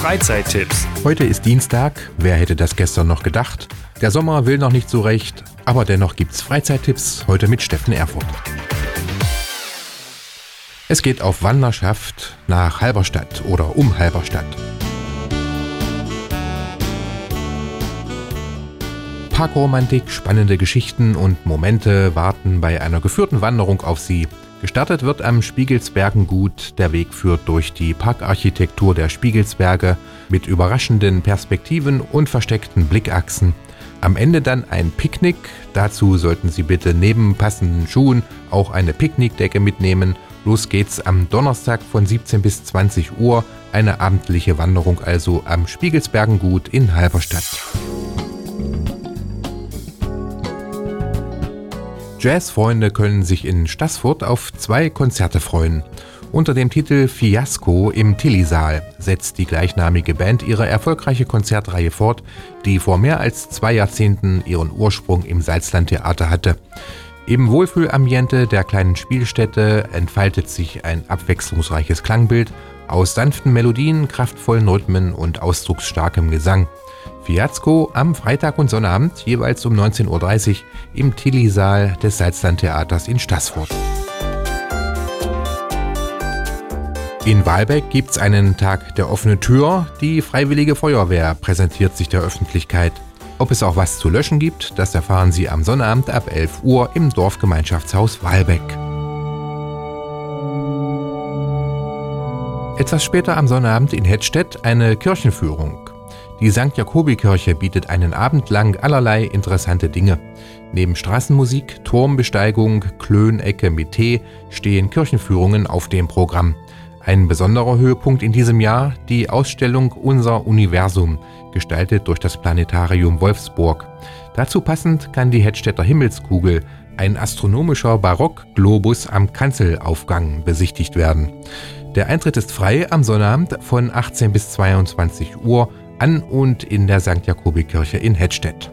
Freizeittipps. Heute ist Dienstag, wer hätte das gestern noch gedacht? Der Sommer will noch nicht so recht, aber dennoch gibt's Freizeittipps, heute mit Steffen Erfurt. Es geht auf Wanderschaft nach Halberstadt oder um Halberstadt. Parkromantik, spannende Geschichten und Momente warten bei einer geführten Wanderung auf Sie. Gestartet wird am Spiegelsbergengut. Der Weg führt durch die Parkarchitektur der Spiegelsberge mit überraschenden Perspektiven und versteckten Blickachsen. Am Ende dann ein Picknick. Dazu sollten Sie bitte neben passenden Schuhen auch eine Picknickdecke mitnehmen. Los geht's am Donnerstag von 17 bis 20 Uhr. Eine abendliche Wanderung also am Spiegelsbergengut in Halberstadt. Jazzfreunde können sich in Staßfurt auf 2 Konzerte freuen. Unter dem Titel Fiasko im Tilly-Saal setzt die gleichnamige Band ihre erfolgreiche Konzertreihe fort, die vor mehr als 2 Jahrzehnten ihren Ursprung im Salzlandtheater hatte. Im Wohlfühlambiente der kleinen Spielstätte entfaltet sich ein abwechslungsreiches Klangbild aus sanften Melodien, kraftvollen Rhythmen und ausdrucksstarkem Gesang. Fiasko am Freitag und Sonnabend jeweils um 19.30 Uhr im Tilly-Saal des Salzlandtheaters in Staßfurt. In Wahlbeck gibt's einen Tag der offenen Tür. Die Freiwillige Feuerwehr präsentiert sich der Öffentlichkeit. Ob es auch was zu löschen gibt, das erfahren Sie am Sonnabend ab 11 Uhr im Dorfgemeinschaftshaus Wahlbeck. Etwas später am Sonnabend in Hettstedt eine Kirchenführung. Die St. Jakobi-Kirche bietet einen Abend lang allerlei interessante Dinge. Neben Straßenmusik, Turmbesteigung, Klönecke mit Tee stehen Kirchenführungen auf dem Programm. Ein besonderer Höhepunkt in diesem Jahr die Ausstellung Unser Universum, gestaltet durch das Planetarium Wolfsburg. Dazu passend kann die Hettstedter Himmelskugel, ein astronomischer Barockglobus am Kanzelaufgang, besichtigt werden. Der Eintritt ist frei am Sonnabend von 18 bis 22 Uhr an und in der St. Jakobi-Kirche in Hettstedt.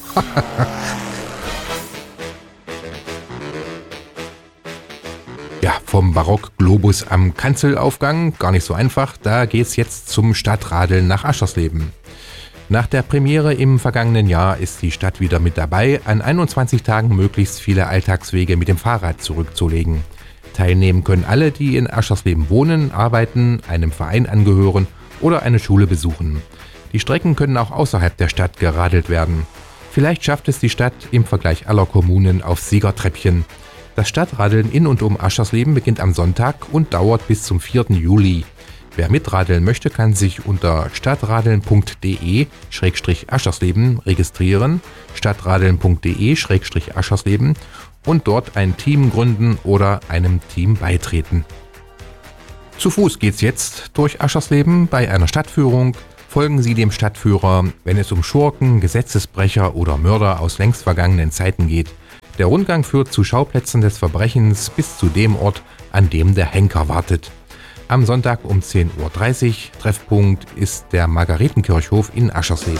Ja, vom Barockglobus am Kanzelaufgang, gar nicht so einfach, da geht's jetzt zum Stadtradeln nach Aschersleben. Nach der Premiere im vergangenen Jahr ist die Stadt wieder mit dabei, an 21 Tagen möglichst viele Alltagswege mit dem Fahrrad zurückzulegen. Teilnehmen können alle, die in Aschersleben wohnen, arbeiten, einem Verein angehören oder eine Schule besuchen. Die Strecken können auch außerhalb der Stadt geradelt werden. Vielleicht schafft es die Stadt im Vergleich aller Kommunen aufs Siegertreppchen. Das Stadtradeln in und um Aschersleben beginnt am Sonntag und dauert bis zum 4. Juli. Wer mitradeln möchte, kann sich unter stadtradeln.de/Aschersleben registrieren, stadtradeln.de/Aschersleben und dort ein Team gründen oder einem Team beitreten. Zu Fuß geht's jetzt durch Aschersleben bei einer Stadtführung. Folgen Sie dem Stadtführer, wenn es um Schurken, Gesetzesbrecher oder Mörder aus längst vergangenen Zeiten geht. Der Rundgang führt zu Schauplätzen des Verbrechens bis zu dem Ort, an dem der Henker wartet. Am Sonntag um 10.30 Uhr Treffpunkt ist der Margaretenkirchhof in Aschersleben.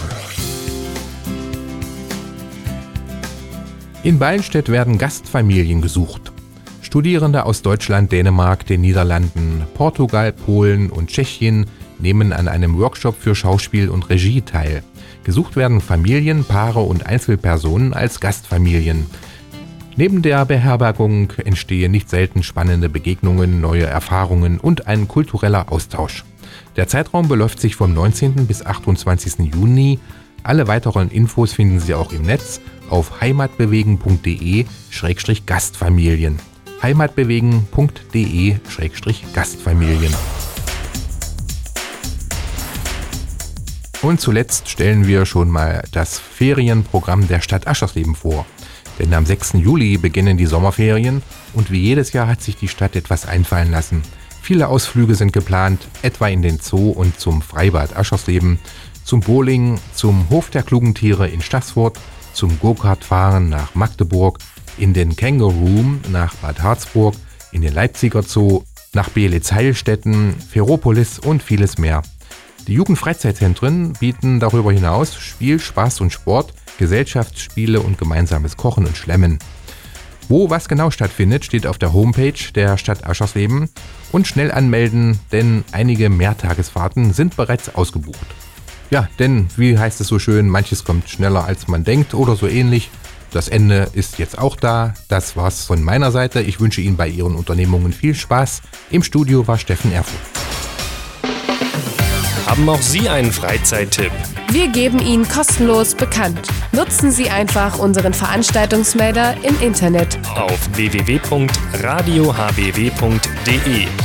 In Beilstedt werden Gastfamilien gesucht. Studierende aus Deutschland, Dänemark, den Niederlanden, Portugal, Polen und Tschechien nehmen an einem Workshop für Schauspiel und Regie teil. Gesucht werden Familien, Paare und Einzelpersonen als Gastfamilien. Neben der Beherbergung entstehen nicht selten spannende Begegnungen, neue Erfahrungen und ein kultureller Austausch. Der Zeitraum beläuft sich vom 19. bis 28. Juni. Alle weiteren Infos finden Sie auch im Netz auf heimatbewegen.de/Gastfamilien. heimatbewegen.de/Gastfamilien. Und zuletzt stellen wir schon mal das Ferienprogramm der Stadt Aschersleben vor. Denn am 6. Juli beginnen die Sommerferien und wie jedes Jahr hat sich die Stadt etwas einfallen lassen. Viele Ausflüge sind geplant, etwa in den Zoo und zum Freibad Aschersleben, zum Bowling, zum Hof der klugen Tiere in Staßfurt, zum Go-Kart-Fahren nach Magdeburg, in den Känguru nach Bad Harzburg, in den Leipziger Zoo, nach Beelitz-Heilstätten, Ferropolis und vieles mehr. Die Jugendfreizeitzentren bieten darüber hinaus Spiel, Spaß und Sport, Gesellschaftsspiele und gemeinsames Kochen und Schlemmen. Wo was genau stattfindet, steht auf der Homepage der Stadt Aschersleben. Und schnell anmelden, denn einige Mehrtagesfahrten sind bereits ausgebucht. Ja, denn wie heißt es so schön, manches kommt schneller als man denkt oder so ähnlich. Das Ende ist jetzt auch da. Das war's von meiner Seite. Ich wünsche Ihnen bei Ihren Unternehmungen viel Spaß. Im Studio war Steffen Erfurt. Haben auch Sie einen Freizeittipp? Wir geben ihn kostenlos bekannt. Nutzen Sie einfach unseren Veranstaltungsmelder im Internet Auf www.radiohbw.de.